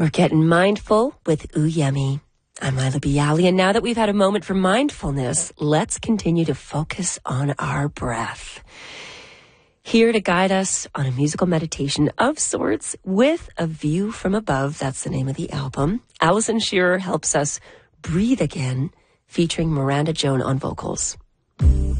We're getting mindful with Ooh Yummy. I'm Lila Bialy, and now that we've had a moment for mindfulness, let's continue to focus on our breath. Here to guide us on a musical meditation of sorts with a view from above, that's the name of the album, Allison Shearer helps us breathe again, featuring Miranda Joan on vocals.